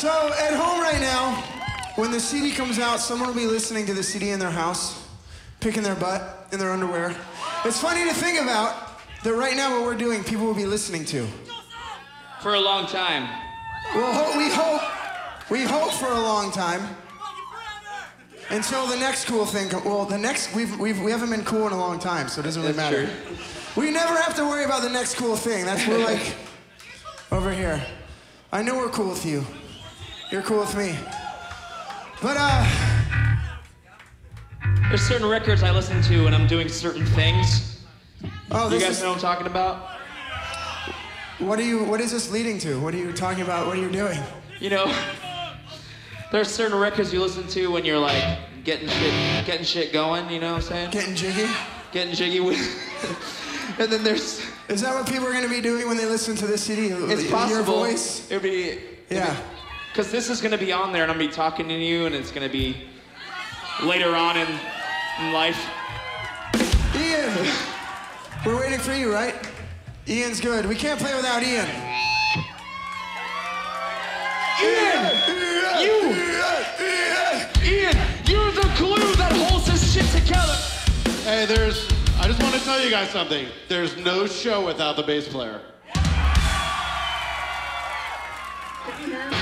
So at home right now, when the CD comes out, someone will be listening to the CD in their house, picking their butt in their underwear. It's funny to think about that right now what we're doing, people will be listening to. For a long time. Well, we hope for a long time. Until the next cool thing comes. Well, we haven't been cool in a long time, so it doesn't really matter. True. We never have to worry about the next cool thing. We're like, over here. I know we're cool with you. You're cool with me. But, There's certain records I listen to when I'm doing certain things. oh, You guys know what I'm talking about? What is this leading to? What are you talking about? What are you doing? You know, there's certain records you listen to when you're like getting shit going, you know what I'm saying? Getting jiggy? Getting jiggy with and then there's Is that what people are gonna be doing when they listen to this CD? it's possible. Your voice? It'd be Yeah. Because this is gonna be on there and I'm gonna be talking to you and it's gonna be later on in life. Ian! We're waiting for you, right? Ian's good. We can't play without Ian. Ian, you're the glue that holds this shit together. Hey, I just want to tell you guys something. There's no show without the bass player.